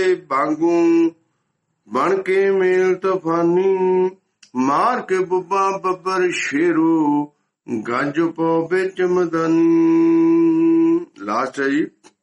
ਬਾਂਗੂ ਬਣ ਕੇ ਮੇਲ ਤੂਫਾਨੀ, ਮਾਰ ਕੇ ਬੁੱਬਾ ਬੱਬਰ ਸ਼ੇਰੂ, ਗੱਜ ਪੋ ਵਿੱਚ ਮਦਾਨੀ। ਲਾਸਟ ਹੈ ਜੀ।